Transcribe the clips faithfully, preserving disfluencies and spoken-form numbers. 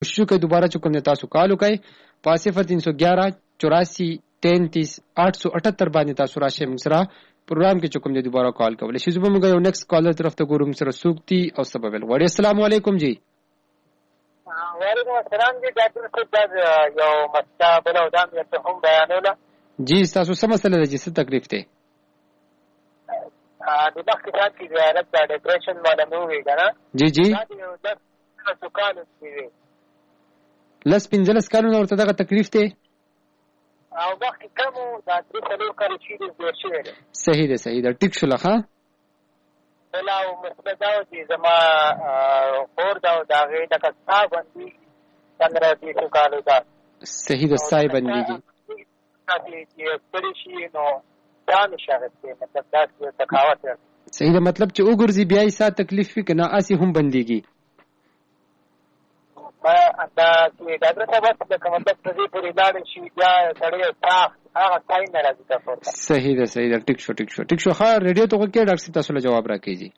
کوشش کوي دوباره چې کوم تاسو کال وکړئ په صفر تین سو گیارہ چوراسی تینتیس آٹھ سو اٹھتر باندې تاسو راشئ موږ سره پروګرام کې چې کوم دی دوباره کال کولی شئ. زه به موږ یو نیکسټ کالر طرف ته ګورو، موږ سره څوک دي او څه به ویل غواړي. السلام علیکم جی. وعلیکم السلام جی. ډاکټر صاحب یو مسله بله او دا مې ته هم بیانوله. جی ستاسو څه مسله ده چې څه تکلیف دی؟ د مخکې ساعت کې هلک دا ډپریشن والا مې وویل که نه. جی جی دا د یو دس پنځلسو کالو کې وی لس پنځلس کالونه ورته دغه تکلیف دی او مخکې کم و دا درې څلور کاله چې دی زیات شوی دی. صحیح ده صحیح ده ټیک شوله ښه. بله او مسله دا وه چې زما خور ده او د هغې لکه ساه بندېږي پندره دېرشو کالو ده. صحیح ده ساه یې بندېږي. داسې چې ستړي شي نو دا مې شغل دی مطلب داسې تکاوت. صحیح ده مطلب چې وګرځي بیا یې ساه تکلیف وي که نه هسې هم بندېږي. دا چې ډاکټر صاحب لکه مطلب په دې پورې لاړې شي بیا سړی ساه هغه ساه نه راځي تاسو ورته. صحیح ده صحیح ده ټیک شو ټیک شو ټیک شو ښه ریډیو ته غوږ کړئ ډاکټر صاحب تاسو له جواب راکړئ. جی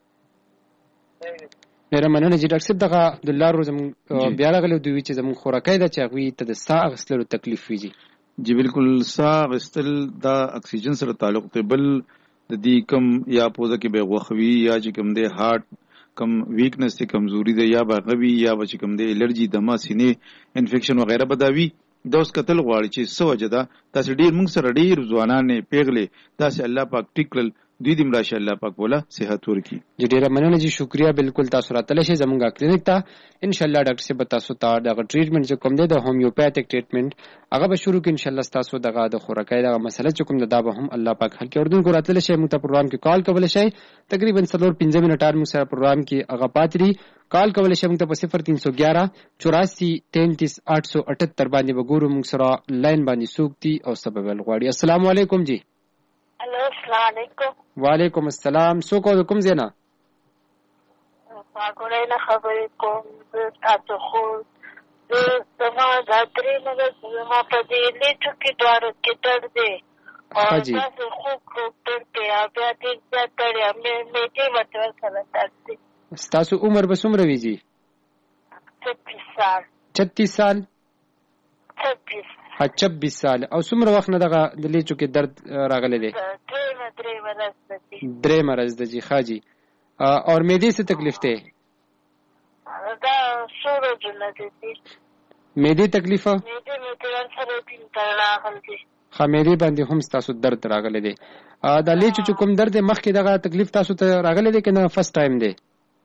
ډېره مننه جي ډاکټر صاحب. دغه عبدالله رو زموږ بیا راغلی دوی چې زموږ خوراکی ده چې هغوی ته د ساه اخیستلو تکلیف وي. جي جی بالکل ساه اخیستل دا اکسیجن سره تعلق دی. بل د دې کم یا پوزه کې به غوښه وي یا چې کوم دی هارت کم ویکنس دی کمزوري ده یا به غوي یا به چې کوم دی الرجي دمه سینې انفیکشن وغیرہ به دا وي. دا اوس کتل غواړي چې څه وجه ده. داسې ډېر موږ سره ډېر ځوانان یې پیغلې داسې الله پاک ټیک کړل دوی دې مراشه الله پاک بوله صحت ورکړي. جی ډېره مننه جی شکریه. بالکل تاسو راتلی شئ زموږ کلینیک ته انشاءالله ډاکټر صاحب به تاسو ته دغه ټریټمنټ چې کوم دی د هومیوپیتھک ټریټمنټ هغه به شروع کړي انشاءالله. ستاسو دغه د خوراکۍ دغه مسله چې کوم ده دا به هم الله پاک حل کړي. اردونکو راتلی شئ موږ ته پروګرام کې کال کولی شئ. تقریبا څلور پنځه منټان موږ سره پروګرام کې هغه پاتې دي. کال کولی شئ موږ ته په صفر تین سو گیارہ چوراسی تینتیس آٹھ سو اٹھتر باندې به ګورو موږ سره لاین باندې څوک دي او څه به ویل غواړي. السلام علیکم جی. الو السلام علیکم. وعلیکم السلام. څوک او د کوم ځای نه؟ پاکوړی نه خبرې کوم. زه تاسو خو زه زما دا درې ورځې زما په دې لیټو کې دواړو کې درد دی او داسې خوږ خوږ درد دی او بیا ډېر زیات درد دی. معدې مې ورسره درد دی. ستاسو عمر به څومره وي جي؟ چھتیس سال. چھتیس سال؟ چھبیس. ها چھبیس سال. او څومره وخت نه دغه د لیچو کې درد راغلی دی؟ درېیمه درېیمه ورځ ده جي. درېیمه ورځ ده جي ښه جي. اور معدې څه تکلیف دی؟ دا څو ورځونه دي جي. معدې تکلیف؟ معدې مې تر سره دین ته راغلی دی. ښه معدې باندې هم ستاسو درد راغلی دی. دا لیچو چې کوم درد دی مخکې دغه تکلیف تاسو ته راغلی دی که نه فرست ټایم دی؟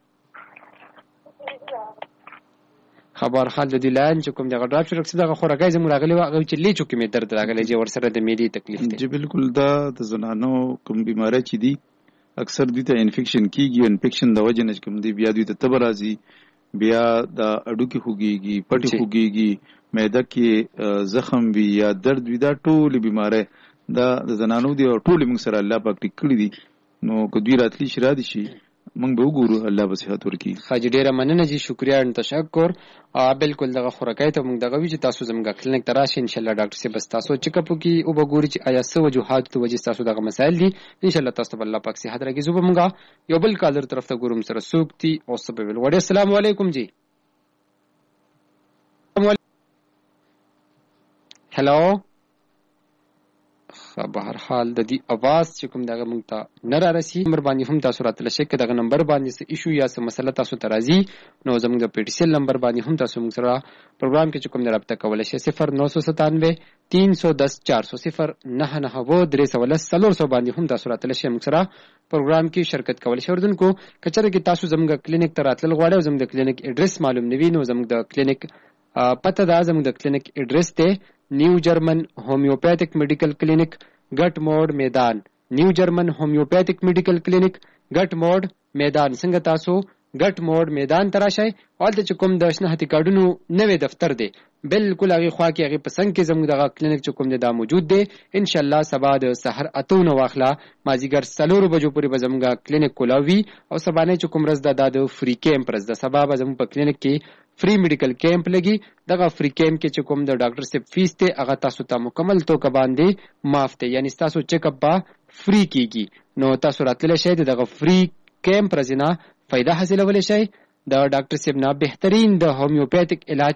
خبر حال د دې لاین چې کوم دغه ډراپ شو رکسي دغه خوراکۍ زموږ راغلی وه هغه چې لیچو کې مې درد راغلی چې ورسره د معدې تکلیف دی. جی بالکل دا د زنانو کوم بیماری چې دي اکثر دوی ته انفیکشن کېږي. انفیکشن د وجې نه چې کوم دی بیا دوی ته تبه راځي بیا د اډوکې خوږېږي پټې خوږېږي معده کې زخم وي یا درد وي. دا ټولې بیماری دا د زنانو دي او ټولې موږ سره الله پاک ټیک کړي دي. نو که دوی راتلی شي را دي شي موږ به وګورو الله به صحت ورکړي. ښه جي ډېره مننه جي شکریه ان تشکر. بالکل دغه خوراکۍ ته موږ دغه وي چې تاسو زموږ کلینیک ته راشئ انشاءالله ډاکټر صاحب به ستاسو چیک اپ وکړي او به ګوري چې آیا څه وجوهاتو ته وجې ستاسو دغه مسایل دي. انشاءالله تاسو ته به الله پاک صحت راکړي. زه به موږ یو بل کالر طرف ته ګورو سره څوک دي او څه به ویل غواړي. السلام علیکم جي. هلو به هر حال د دې اواز چې کوم دغه موږ ته نه را رسي نمبر باندې هم تاسو راتلی شئ. که دغه نمبر باندې څه ایشو یا څه مسله تاسو ته راځي نو زموږ د پی ټي سی ایل نمبر باندې هم تاسو موږ سره پروګرام کې چې کوم دی رابطه کولی شئ. صفر نو سو ستانوے تین سو دس چار سو صفر نهه نهه اووه درې سوه لس څلور سوه باندې هم تاسو راتلی شئ موږ سره پروګرام کې شرکت کولی شئ. اردونکو که چېرې کې تاسو زموږ کلینیک ته راتلل غواړئ او زموږ د کلینیک اډرس معلوم نه وي نو زموږ د کلینیک پته ده. زموږ د کلینیک اډرس دی نیو جرمن هومیوپیتھک میډیکل کلینیک ګټ موډ میدان. نیو جرمن هومیوپیتھک میډیکل کلینیک ګټ موډ میدان. څنګه تاسو ګټ موډ میدان ته راشئ. هلته چې کوم د شناختي کارډونو نوی دفتر دی بالکل هغې خوا کې هغې په څنګ کې زموږ دغه کلینیک چې کوم دی دا موجود دی. انشاءالله سبا د سحر اته نه واخله مازدیګر څلورو بجو پورې به زموږ کلینیک کولا وي او سبانۍ چې کوم ورځ ده دا د فری کیمپ ورځ ده. سبا به زموږ په کلینیک کې فری میډیکل کیمپ لګي. دغه فری کیمپ کې چې کوم د ډاکټر صاحب فیس دی هغه تاسو ته مکمل توګه باندې معاف دی یعنی ستاسو چیک اپ به فری کیږي. نو تاسو راتلی شئ د دغه فری کیمپ ورځې نه فایده حاصلولی شئ. د ډاکټر صاحب نه بهترین د هومیوپیتیک علاج